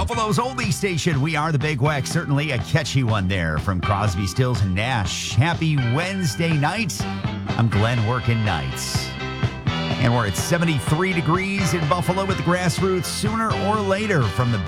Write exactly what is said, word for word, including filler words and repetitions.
Buffalo's oldie station. We are the Big Weck. Certainly a catchy one there from Crosby, Stills, and Nash. Happy Wednesday night. I'm Glenn working nights. And we're at seventy-three degrees in Buffalo with the Grassroots sooner or later from the